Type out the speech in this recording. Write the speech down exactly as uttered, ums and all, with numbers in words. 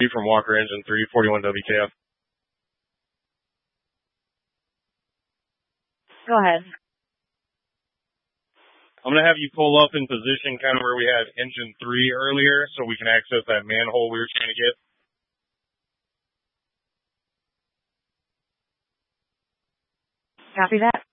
from Walker Engine three, forty-one W K F. Go ahead. I'm going to have you pull up in position kind of where we had engine three earlier so we can access that manhole we were trying to get. Copy that.